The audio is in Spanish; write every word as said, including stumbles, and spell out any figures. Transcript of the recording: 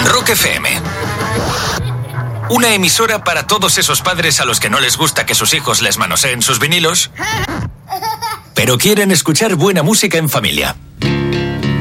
Rock F M. Una emisora para todos esos padres a los que no les gusta que sus hijos les manoseen sus vinilos, pero quieren escuchar buena música en familia.